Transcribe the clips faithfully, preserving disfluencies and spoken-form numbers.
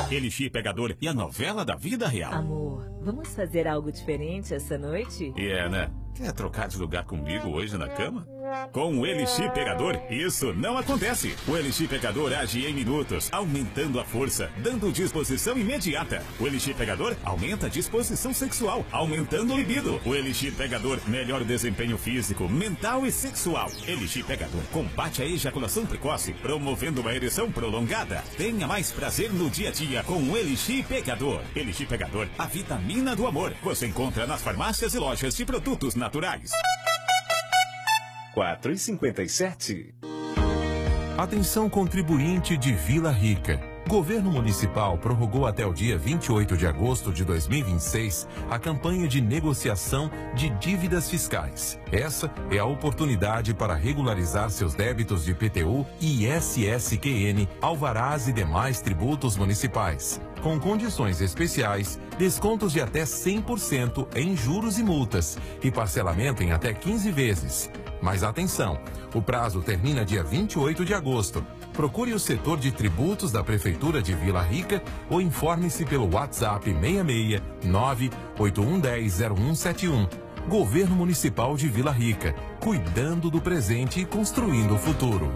Elixir Pegador e a novela da vida real. Amor, vamos fazer algo diferente essa noite? E é, né? Quer trocar de lugar comigo hoje na cama? Com o Elixir Pegador, isso não acontece. O Elixir Pegador age em minutos, aumentando a força, dando disposição imediata. O Elixir Pegador aumenta a disposição sexual, aumentando o libido. O Elixir Pegador melhora o desempenho físico, mental e sexual. Elixir Pegador combate a ejaculação precoce, promovendo uma ereção prolongada. Tenha mais prazer no dia a dia com o Elixir Pegador. Elixir Pegador, a vitamina do amor. Você encontra nas farmácias e lojas de produtos naturais. quatro e cinquenta e sete. Atenção contribuinte de Vila Rica. Governo Municipal prorrogou até o dia vinte e oito de agosto de dois mil e vinte e seis a campanha de negociação de dívidas fiscais. Essa é a oportunidade para regularizar seus débitos de I P T U, I S S Q N, alvarás e demais tributos municipais. Com condições especiais, descontos de até cem por cento em juros e multas e parcelamento em até quinze vezes. Mas atenção, o prazo termina dia vinte e oito de agosto. Procure o setor de tributos da Prefeitura de Vila Rica ou informe-se pelo WhatsApp seis seis nove oito um um zero zero um sete um. Governo Municipal de Vila Rica, cuidando do presente e construindo o futuro.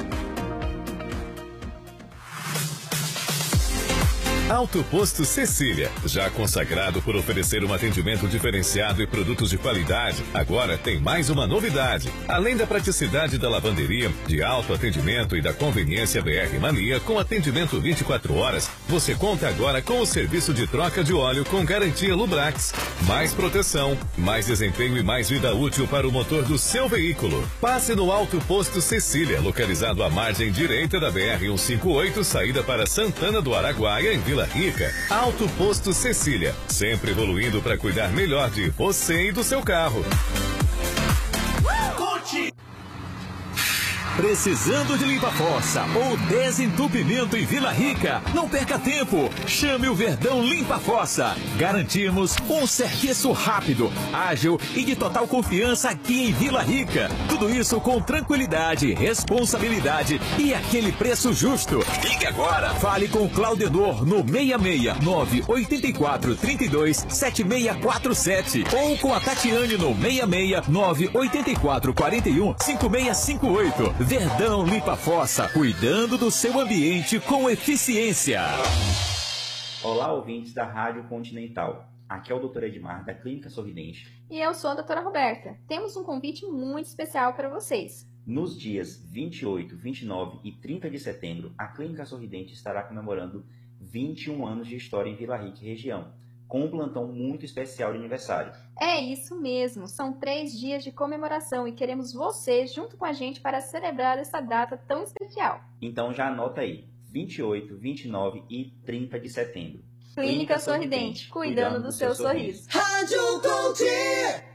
Alto Posto Cecília, já consagrado por oferecer um atendimento diferenciado e produtos de qualidade, agora tem mais uma novidade. Além da praticidade da lavanderia, de alto atendimento e da conveniência B R Mania com atendimento vinte e quatro horas, você conta agora com o serviço de troca de óleo com garantia Lubrax. Mais proteção, mais desempenho e mais vida útil para o motor do seu veículo. Passe no Alto Posto Cecília, localizado à margem direita da B R cento e cinquenta e oito, saída para Santana do Araguaia, em Vila Rica. Alto Posto Cecília, sempre evoluindo para cuidar melhor de você e do seu carro. Precisando de limpa-fossa ou desentupimento em Vila Rica? Não perca tempo! Chame o Verdão Limpa-Fossa. Garantimos um serviço rápido, ágil e de total confiança aqui em Vila Rica. Tudo isso com tranquilidade, responsabilidade e aquele preço justo. Ligue agora! Fale com o Claudenor no seis seis nove oito quatro três dois sete seis quatro sete ou com a Tatiane no seis seis nove oito quatro quatro um cinco seis cinco oito. Verdão Limpa-Fossa, cuidando do seu ambiente com eficiência. Olá, ouvintes da Rádio Continental. Aqui é o doutor Edmar, da Clínica Sorridente. E eu sou a doutora Roberta. Temos um convite muito especial para vocês. Nos dias vinte e oito, vinte e nove e trinta de setembro, a Clínica Sorridente estará comemorando vinte e um anos de história em Vila Rica e região, com um plantão muito especial de aniversário. É isso mesmo, são três dias de comemoração e queremos você junto com a gente para celebrar essa data tão especial. Então já anota aí, vinte e oito, vinte e nove e trinta de setembro. Clínica, Clínica Sorridente, Sorridente, cuidando, cuidando do, do seu, seu sorriso. sorriso. Rádio Conte!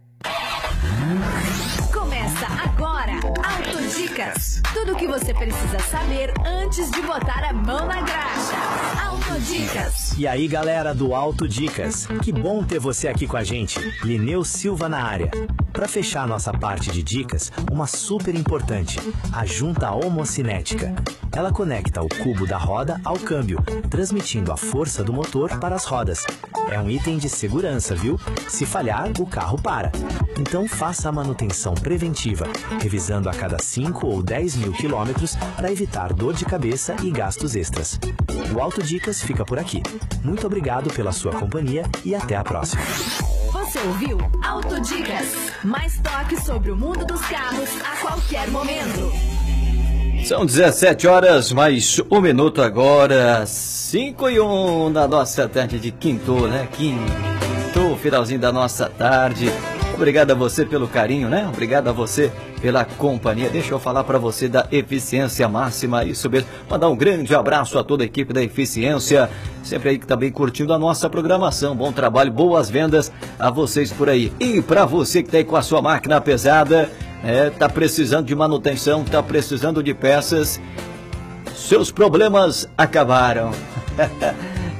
Começa agora, Auto Dicas. Tudo o que você precisa saber antes de botar a mão na graxa. Auto Dicas. E aí, galera do Auto Dicas, que bom ter você aqui com a gente. Lineu Silva na área. Para fechar nossa parte de dicas, uma super importante, a junta homocinética. Ela conecta o cubo da roda ao câmbio, transmitindo a força do motor para as rodas. É um item de segurança, viu? Se falhar, o carro para. Então faça a manutenção preventiva, revisando a cada cinco ou dez mil quilômetros para evitar dor de cabeça e gastos extras. O Auto Dicas fica por aqui. Muito obrigado pela sua companhia e até a próxima. Você ouviu Auto Dicas. Mais toque sobre o mundo dos carros a qualquer momento. São dezessete horas, mais um minuto agora, cinco e um da nossa tarde de quinto, né? Quinto, finalzinho da nossa tarde. Obrigado a você pelo carinho, né? Obrigado a você pela companhia. Deixa eu falar para você da Eficiência Máxima, isso mesmo. Mandar um grande abraço a toda a equipe da Eficiência, sempre aí que tá bem curtindo a nossa programação. Bom trabalho, boas vendas a vocês por aí. E para você que tá aí com a sua máquina pesada, é, tá precisando de manutenção, tá precisando de peças, seus problemas acabaram.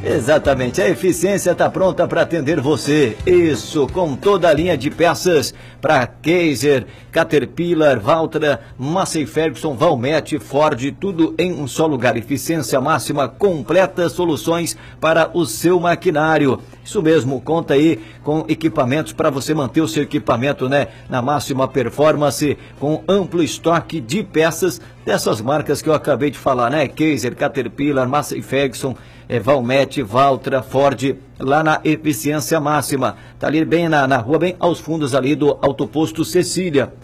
Exatamente, a Eficiência está pronta para atender você. Isso, com toda a linha de peças para Kaiser, Caterpillar, Valtra, Massey Ferguson, Valmet, Ford, tudo em um só lugar. Eficiência máxima, completas soluções para o seu maquinário. Isso mesmo, conta aí com equipamentos para você manter o seu equipamento, né, na máxima performance, com amplo estoque de peças dessas marcas que eu acabei de falar, né? Kaiser, Caterpillar, Massey Ferguson, é, Valmet, Valtra, Ford, lá na Eficiência Máxima. Tá ali bem na, na rua, bem aos fundos ali do Autoposto Cecília.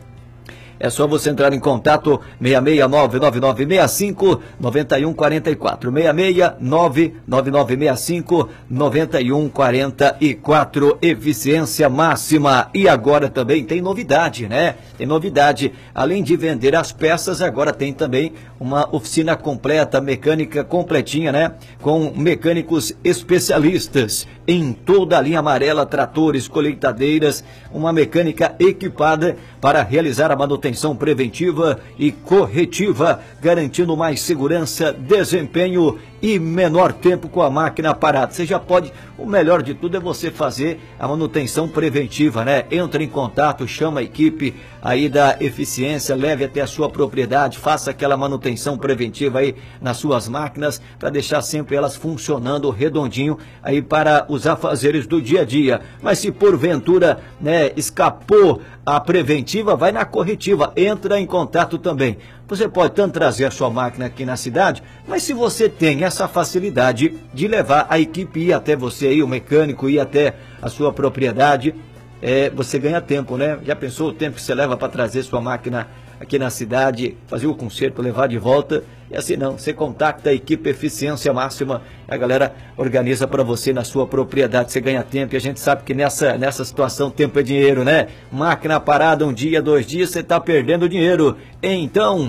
É só você entrar em contato seis seis nove nove nove seis cinco nove um quatro quatro, seis seis nove nove nove seis cinco nove um quatro quatro, Eficiência Máxima. E agora também tem novidade, né? Tem novidade, além de vender as peças, agora tem também uma oficina completa, mecânica completinha, né? Com mecânicos especialistas em toda a linha amarela, tratores, colheitadeiras, uma mecânica equipada para realizar a manutenção preventiva e corretiva, garantindo mais segurança, desempenho e menor tempo com a máquina parada. Você já pode, o melhor de tudo é você fazer a manutenção preventiva, né? Entre em contato, chama a equipe aí da Eficiência, leve até a sua propriedade, faça aquela manutenção preventiva aí nas suas máquinas, para deixar sempre elas funcionando redondinho aí para os afazeres do dia a dia. Mas se porventura, né, escapou a preventiva, vai na corretiva, entra em contato também. Você pode tanto trazer a sua máquina aqui na cidade, mas se você tem essa facilidade de levar a equipe, ir até você aí, o mecânico, ir até a sua propriedade, é, você ganha tempo, né? Já pensou o tempo que você leva para trazer sua máquina aqui na cidade, fazer o conserto, levar de volta? E assim não, você contacta a equipe Eficiência Máxima, a galera organiza para você na sua propriedade, você ganha tempo, e a gente sabe que nessa, nessa situação tempo é dinheiro, né? Máquina parada um dia, dois dias, você está perdendo dinheiro. Então...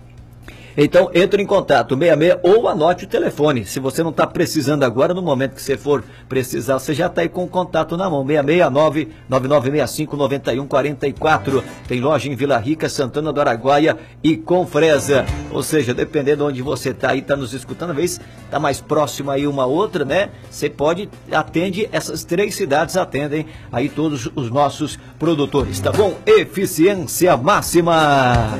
Então, entre em contato, seis seis, ou anote o telefone. Se você não está precisando agora, no momento que você for precisar, você já está aí com o contato na mão. seis seis nove nove nove seis cinco nove um quatro quatro. Tem loja em Vila Rica, Santana do Araguaia e Confresa. Ou seja, dependendo de onde você está aí, está nos escutando, às vezes está mais próximo aí uma outra, né? Você pode, atende, essas três cidades atendem aí todos os nossos produtores, tá bom? Eficiência Máxima.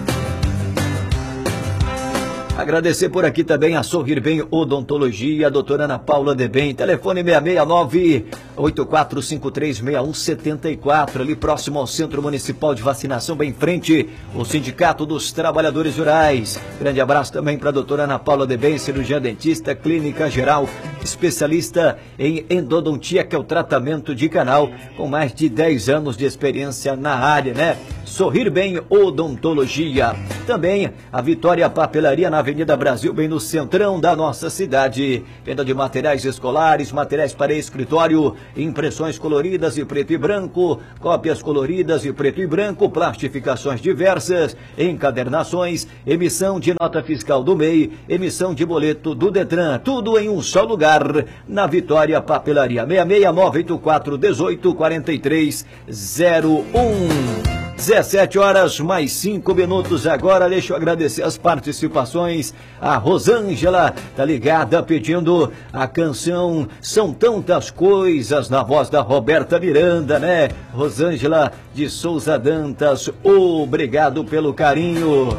Agradecer por aqui também a Sorrir Bem Odontologia, a doutora Ana Paula de Bem, telefone seis seis nove oito quatro cinco três seis um sete quatro, ali próximo ao Centro Municipal de Vacinação, bem em frente ao Sindicato dos Trabalhadores Rurais. Grande abraço também para a doutora Ana Paula de Bem, cirurgia dentista, clínica geral, especialista em endodontia, que é o tratamento de canal, com mais de dez anos de experiência na área, né? Sorrir Bem Odontologia. Também a Vitória Papelaria na Avenida Brasil, bem no centrão da nossa cidade. Venda de materiais escolares, materiais para escritório, impressões coloridas e preto e branco, cópias coloridas e preto e branco, plastificações diversas, encadernações, emissão de nota fiscal do M E I, emissão de boleto do Detran, tudo em um só lugar, na Vitória Papelaria. seis seis nove oito quatro um oito quatro três zero um. dezessete horas mais cinco minutos agora. Deixa eu agradecer as participações. A Rosângela tá ligada pedindo a canção São Tantas Coisas, na voz da Roberta Miranda, né? Rosângela de Souza Dantas, obrigado pelo carinho.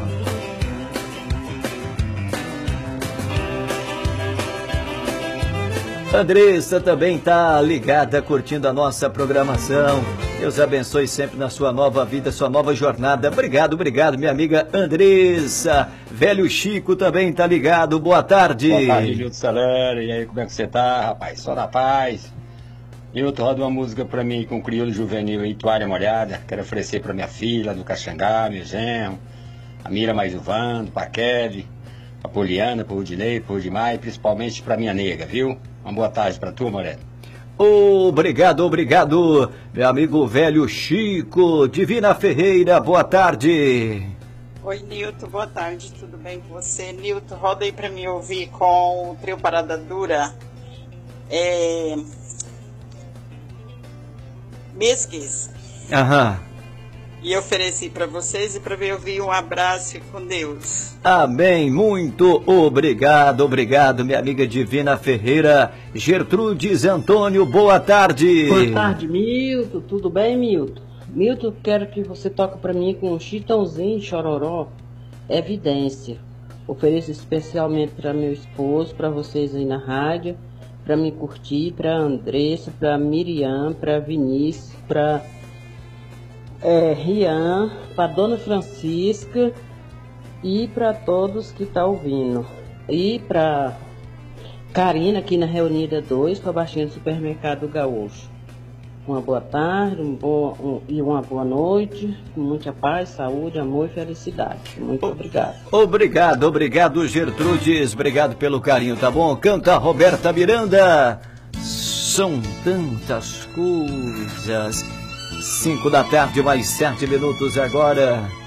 Andressa também tá ligada, curtindo a nossa programação. Deus abençoe sempre na sua nova vida, sua nova jornada. Obrigado, obrigado, minha amiga Andressa. Velho Chico também tá ligado. Boa tarde. Boa tarde, Nilton Salera. E aí, como é que você tá, rapaz? Só na paz. Nilton, roda uma música pra mim com o crioulo juvenil aí, Toalha Molhada. Quero oferecer pra minha filha do Caxangá, meu genro, a Mira mais o Vando, pra Kevin, pra Poliana, pro Rudinei, pro Rudimar e principalmente pra minha nega, viu? Uma boa tarde pra tu, Moreno. Obrigado, obrigado, meu amigo Velho Chico. Divina Ferreira, boa tarde. Oi, Nilton, boa tarde, tudo bem com você? Nilton, roda aí pra mim ouvir com o trio Parada Dura. É... Mesquis. Aham. E ofereci para vocês e para ver ouvir um abraço e com Deus. Amém, muito obrigado, obrigado, minha amiga Divina Ferreira. Gertrudes Antônio, boa tarde. Boa tarde, Milton, tudo bem, Milton? Milton, quero que você toque para mim com um Chitãozinho Chororó, Evidência. Ofereço especialmente para meu esposo, para vocês aí na rádio, para me curtir, para Andressa, para Miriam, para Vinícius, para é, Rian, para Dona Francisca e para todos que estão tá ouvindo. E para Karina aqui na Reunida dois, para baixinha do Supermercado Gaúcho. Uma boa tarde um bom, um, e uma boa noite, com muita paz, saúde, amor e felicidade. Muito obrigado. Obrigado, obrigado, Gertrudes. Obrigado pelo carinho, tá bom? Canta Roberta Miranda. São tantas coisas. Cinco da tarde, mais sete minutos agora.